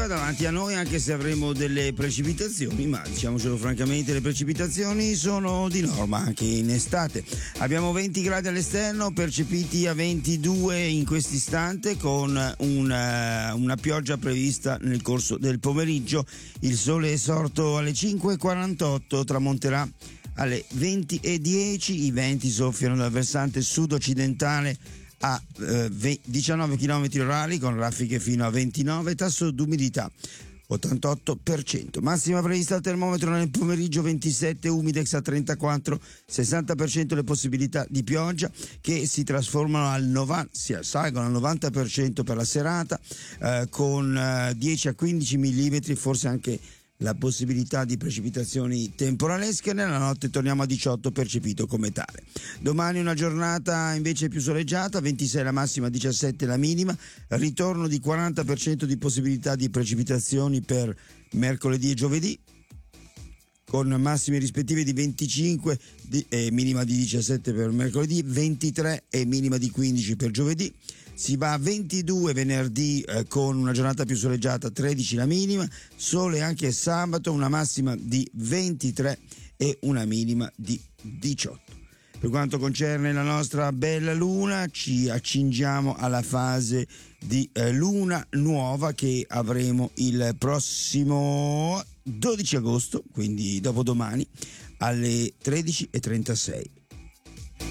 positiva davanti a noi, anche se avremo delle precipitazioni, ma diciamocelo francamente, le precipitazioni sono di norma anche in estate. Abbiamo 20 gradi all'esterno, percepiti a 22 in questo istante, con una pioggia prevista nel corso del pomeriggio. Il sole è sorto alle 5:48, tramonterà alle 20:10. I venti soffiano dal versante sud-occidentale a 19 km orari, con raffiche fino a 29, tasso d'umidità 88%. Massima prevista al termometro nel pomeriggio 27, Umidex a 34, 60% le possibilità di pioggia, che si trasformano salgono al 90% per la serata, con 10 a 15 mm, forse anche la possibilità di precipitazioni temporalesche. Nella notte torniamo a 18, percepito come tale. Domani una giornata invece più soleggiata, 26 la massima, 17 la minima, ritorno di 40% di possibilità di precipitazioni per mercoledì e giovedì, con massime rispettive di 25 e minima di 17 per mercoledì, 23 e minima di 15 per giovedì. Si va a 22 venerdì, con una giornata più soleggiata, 13 la minima, sole anche sabato, una massima di 23 e una minima di 18. Per quanto concerne la nostra bella luna, ci accingiamo alla fase di luna nuova che avremo il prossimo 12 agosto, quindi dopodomani, alle 13:36.